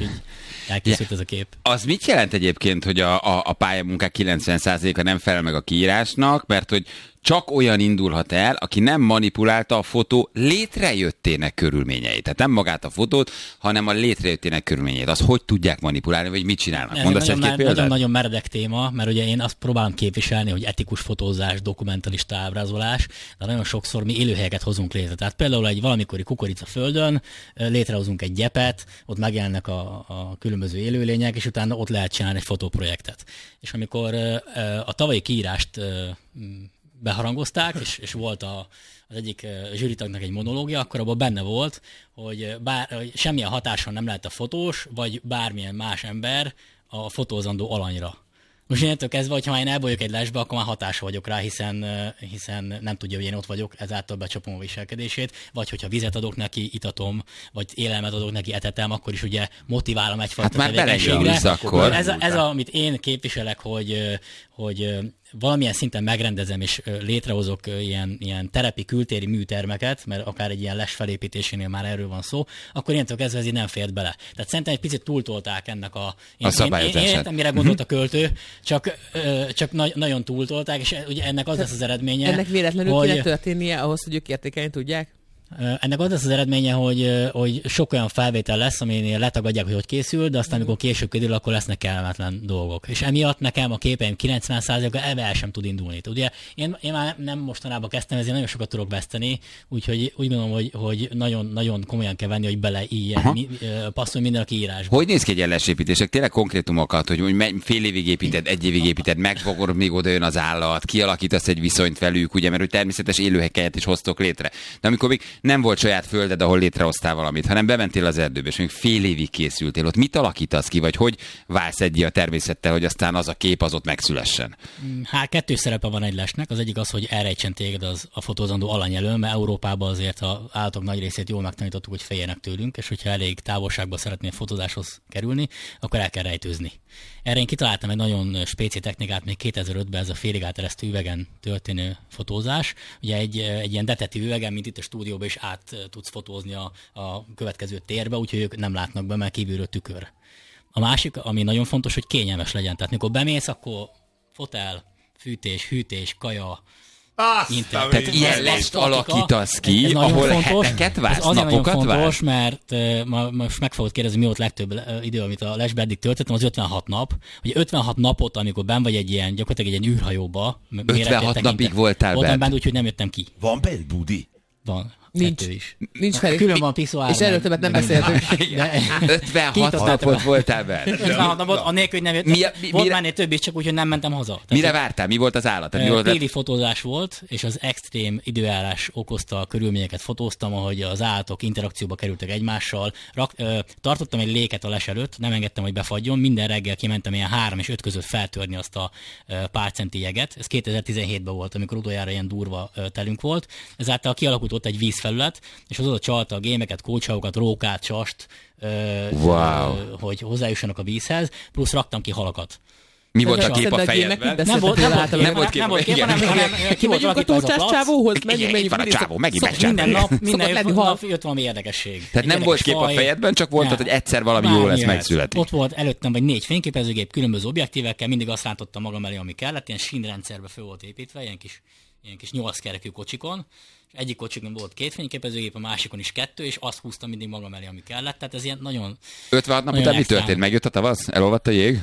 így elkészült ez a kép. Az mit jelent egyébként, hogy a pályamunkák 90%-a nem felel meg a kiírásnak, mert hogy csak olyan indulhat el, aki nem manipulálta a fotó létrejöttének körülményeit. Tehát nem magát a fotót, hanem a létrejöttének körülményeit. Az hogy tudják manipulálni, vagy mit csinálnak? Mondasz egy-két példát? Nagyon meredek téma, mert ugye én azt próbálom képviselni, hogy etikus fotózás, dokumentalista ábrázolás, de nagyon sokszor mi élőhelyeket hozunk létre. Tehát például egy valamikori kukoricaföldön létrehozunk egy gyepet, ott megjelennek a különböző élőlények, és utána ott lehet csinálni egy fotóprojektet. És amikor a tavalyi kiírást beharangozták, és volt az egyik zsűritagnak egy monológia, akkor abban benne volt, hogy semmilyen hatással nem lehet a fotós, vagy bármilyen más ember a fotózandó alanyra. Most innentől kezdve, hogyha már én elbolyok egy lesbe, akkor már hatással vagyok rá, hiszen nem tudja, hogy én ott vagyok, ezáltal becsapom a viselkedését, vagy hogyha vizet adok neki, itatom, vagy élelmet adok neki, etetem, akkor is ugye motiválom egyfajta tevékenységre. Akkor. Ez amit én képviselek, hogy valamilyen szinten megrendezem, és létrehozok ilyen terepi, kültéri műtermeket, mert akár egy ilyen les felépítésénél már erről van szó, akkor ilyentől kezdve ez így nem fért bele. Tehát szerintem egy picit túltolták ennek a szabályozását. Én értem, mire gondolt a költő, csak nagyon túltolták, és ugye ennek az lesz az eredménye. Ennek véletlenül kéne történnie ahhoz, hogy ők értékelni tudják? Ennek az lesz az eredménye, hogy sok olyan felvétel lesz, aminél letagadják, hogy készül, de aztán, amikor később kiderül, akkor lesznek kellemetlen dolgok. És emiatt nekem a képeim 90%-a el sem tud indulni. Ugye én már nem mostanában kezdtem, ezért nagyon sokat tudok veszteni, úgyhogy úgy gondolom, hogy nagyon, nagyon komolyan kell venni, hogy bele passzolj minden a kiírásba. Hogy néz ki egy ellensépítések? Tényleg konkrétumokat, hogy fél évig építed, egy évig építed, megfogod, még oda jön az állat, kialakítasz egy viszonyt velük, ugye, mert hogy természetes élőhelyeket is hoztok létre. De amikor még nem volt saját földed, ahol létrehoztál valamit, hanem bementél az erdőbe, és még fél évig készültél. Ott mit alakítasz ki, vagy hogy válsz egyé a természettel, hogy aztán az a kép az ott megszülessen? Hát kettős szerepe van egy lesnek. Az egyik az, hogy elrejtsen téged a fotózandó alany elől, mert Európában azért az állatok nagy részét jól megtanítottuk, hogy féljenek tőlünk, és hogyha elég távolságba szeretnél fotózáshoz kerülni, akkor el kell rejtőzni. Erre én kitaláltam egy nagyon spéci technikát még 2005-ben, ez a félig áteresztő üvegen történő fotózás. Ugye egy ilyen detektív üvegen, mint itt a stúdióban is át tudsz fotózni a következő térbe, úgyhogy ők nem látnak be, mert kívülről tükör. A másik, ami nagyon fontos, hogy kényelmes legyen. Tehát mikor bemész, akkor fotel, fűtés, hűtés, kaja, tehát ilyen lest alakítasz ki, ahol heteket vársz, napokat vársz? Fontos, mert most meg fogod kérdezni, mi volt legtöbb idő, amit a lesbe eddig töltöttem, az 56 nap. Ugye 56 napot, amikor benn vagy gyakorlatilag egy ilyen űrhajóba. 56 napig voltál benn? Voltam, úgyhogy nem jöttem ki. Van bent budi? Van. Nincs felé. Külön van piszoár. És erről többet nem beszéltünk. 56 napot voltál benne. 56 napot, anélkül, hogy nem jöttem. Volt már több is, csak úgy, hogy nem mentem haza. Mire vártál? Mi volt az állat? Téli fotózás volt, és az extrém időjárás okozta a körülményeket fotóztam, ahogy az állatok interakcióba kerültek egymással. Tartottam egy léket a les előtt, nem engedtem, hogy befagyjon. Minden reggel kimentem ilyen 3 és 5 között feltörni azt a pár centi jeget. Ez 2017-ben volt, amikor utoljára ilyen durva telünk volt. Ezáltal kialakult ott egy vízfelület, és az oda csalta a gémeket, kócsaukat, rókát, csast, hogy hozzájussanak a vízhez, plusz raktam ki halakat. Mi volt a kép a fejedben? Nem volt kép, hanem ki volt alakítva az a plac. Csávóhoz, Minden nap jött valami érdekesség. Tehát nem volt kép a fejedben, csak volt, hogy egyszer valami jó lesz, megszületik. Ott volt előttem vagy 4 fényképezőgép, különböző objektívekkel, mindig azt rántottam magam elé, ami kellett, ilyen sínrendszerbe föl volt építve, ilyen kis 8 kerekű kocsikon. Egyik kocsikon volt 2 fényképezőgép, a másikon is 2, és azt húztam mindig magam elé, ami kellett. Tehát ez ilyen nagyon... 56 nap után mi történt? Megjött a tavasz? Elolvadt a jég?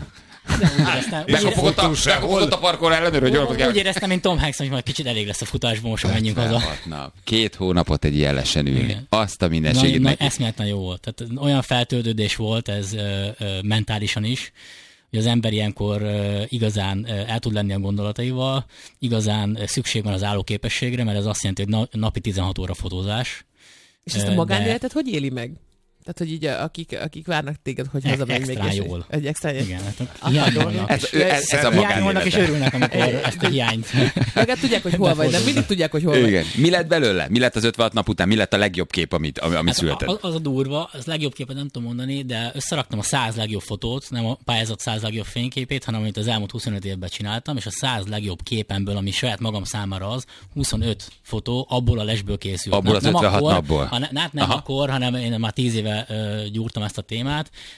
Bekopogott a parkoló ellenőr, hogy jól kell. Úgy éreztem, mint Tom Hanks, hogy majd kicsit elég lesz a futásból, most menjünk haza. 2 hónapot egy ilyen lesen ülni. Igen. Azt a mindenségét meg. Eszméletlen jó volt. Tehát olyan feltöltődés volt ez mentálisan is, hogy az ember ilyenkor igazán el tud lenni a gondolataival, igazán szükség van az állóképességre, mert ez azt jelenti, hogy napi 16 óra fotózás. És ezt a magánéletet hogy éli meg? Tehát, hogy így akik várnak téged, hogy hazamegy még. Extra jól. Egy extra jól. Igen, hiányolnak. Ez a hiányolnak és örülnek, amikor ezt a hiányt. Meg tudják, hogy hol vagy, de mindig tudják, hogy hol vagy. Igen. Mi lett belőle? Mi lett az 56 nap után? Mi lett a legjobb kép, ami született? Az a durva, az legjobb képet nem tudom mondani, de összeraktam a 100 legjobb fotót, nem a pályázat 100 legjobb fényképét, hanem amit az elmúlt 25 évben csináltam, és a 100 legjobb képemből, ami saját magam számára az, 25 fotó abból a lesből készült. Abból az 56 napból? Nem akkor, hanem én már 10 éve gyúrtam ezt a témát.